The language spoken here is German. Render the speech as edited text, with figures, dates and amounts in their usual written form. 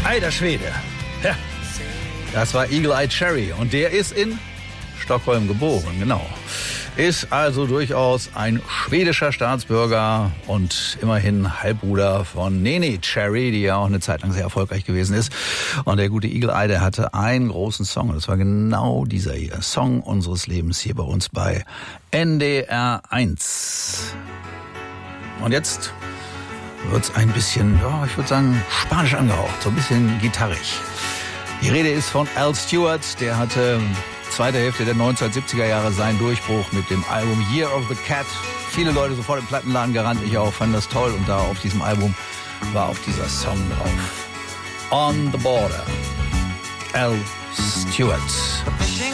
Alter Schwede. Ja, das war Eagle Eye Cherry und der ist in Stockholm geboren, genau. Ist also durchaus ein schwedischer Staatsbürger und immerhin Halbbruder von Neneh Cherry, die ja auch eine Zeit lang sehr erfolgreich gewesen ist. Und der gute Eagle Eye, der hatte einen großen Song und das war genau dieser hier, Song unseres Lebens hier bei uns bei NDR 1. Und jetzt wird's ein bisschen, ja, ich würde sagen, spanisch angehaucht, so ein bisschen gitarrig. Die Rede ist von Al Stewart, der hatte zweite Hälfte der 1970er Jahre seinen Durchbruch mit dem Album Year of the Cat. Viele Leute sofort im Plattenladen gerannt, ich auch, fand das toll und da auf diesem Album war auch dieser Song drauf. On the Border, Al Stewart. Fishing